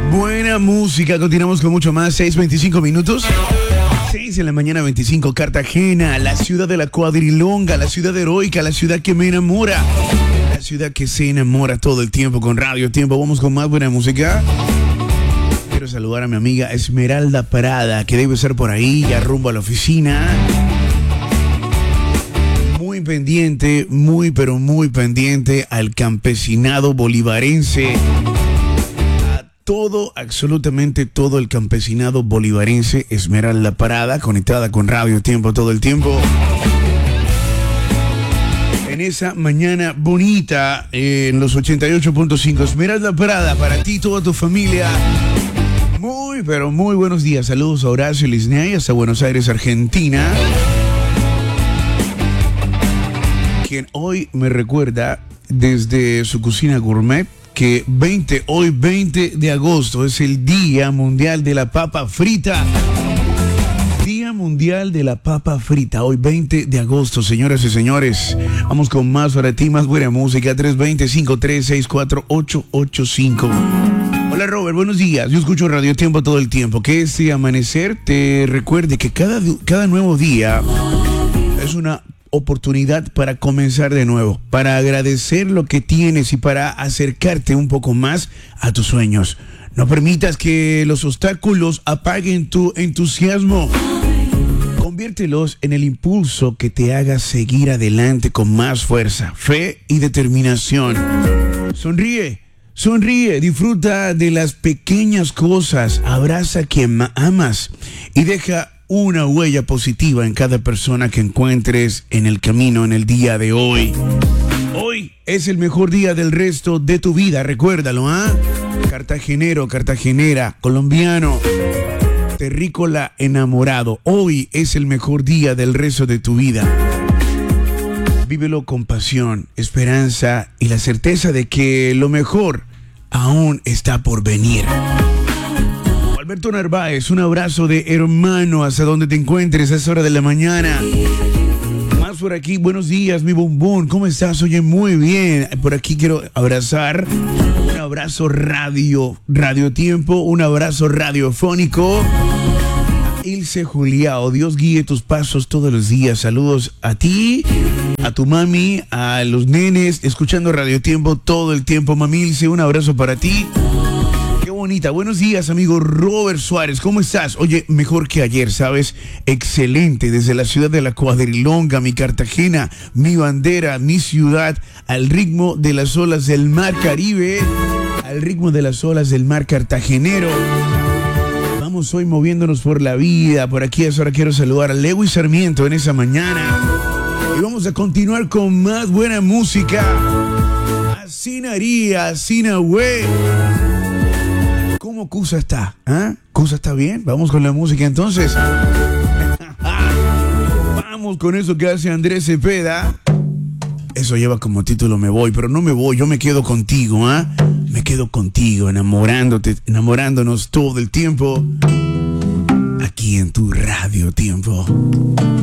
Buena música, continuamos con mucho más. 6:25 minutos. 6 de la mañana 25, Cartagena, la ciudad de la cuadrilonga, la ciudad heroica, la ciudad que me enamora, la ciudad que se enamora todo el tiempo con Radio Tiempo. Vamos con más buena música. Quiero saludar a mi amiga Esmeralda Parada, que debe ser por ahí, ya rumbo a la oficina. Muy pendiente, pero muy pendiente al campesinado bolivarense. Todo, absolutamente todo el campesinado bolivarense. Esmeralda Parada, conectada con Radio Tiempo todo el tiempo. En esa mañana bonita, en los 88.5. Esmeralda Parada, para ti y toda tu familia. Pero muy buenos días. Saludos a Horacio Lisney, hasta Buenos Aires, Argentina. Quien hoy me recuerda desde su cocina gourmet que hoy 20 de agosto es el Día Mundial de la Papa Frita. Día Mundial de la Papa Frita, hoy 20 de agosto, señoras y señores. Vamos con más para ti, más buena música. 320-5364885. Hola Robert, buenos días. Yo escucho Radio Tiempo todo el tiempo. Que este amanecer te recuerde que cada nuevo día es una oportunidad para comenzar de nuevo, para agradecer lo que tienes y para acercarte un poco más a tus sueños. No permitas que los obstáculos apaguen tu entusiasmo. Conviértelos en el impulso que te haga seguir adelante con más fuerza, fe y determinación. Sonríe, disfruta de las pequeñas cosas, abraza a quien amas y deja una huella positiva en cada persona que encuentres en el camino en el día de hoy. Hoy es el mejor día del resto de tu vida, recuérdalo, ¿ah? Cartagenero, cartagenera, colombiano, terrícola enamorado. Hoy es el mejor día del resto de tu vida. Vívelo con pasión, esperanza y la certeza de que lo mejor aún está por venir. Alberto Narváez, un abrazo de hermano hasta donde te encuentres a esa hora de la mañana. Más por aquí, buenos días, mi bombón, ¿cómo estás? Oye, muy bien. Por aquí quiero abrazar, un abrazo radio tiempo, un abrazo radiofónico. Ilse Juliao, Dios guíe tus pasos todos los días. Saludos a ti, a tu mami, a los nenes, escuchando Radio Tiempo todo el tiempo. Mami Ilse, un abrazo para ti. Bonita. Buenos días, amigo Robert Suárez, ¿cómo estás? Oye, mejor que ayer, ¿sabes? Excelente, desde la ciudad de la cuadrilonga, mi Cartagena, mi bandera, mi ciudad, al ritmo de las olas del mar Caribe, al ritmo de las olas del mar cartagenero. Vamos hoy moviéndonos por la vida. Por aquí ahora quiero saludar a Lewis Sarmiento en esa mañana. Y vamos a continuar con más buena música. Asinaría, Sinahue. ¿Cómo Cusa está? ¿Ah? ¿Cusa está bien? Vamos con la música entonces. Vamos con eso que hace Andrés Cepeda. Eso lleva como título Me Voy, pero no me voy, yo me quedo contigo, ¿ah? Me quedo contigo, enamorándonos todo el tiempo. Aquí en tu Radio Tiempo.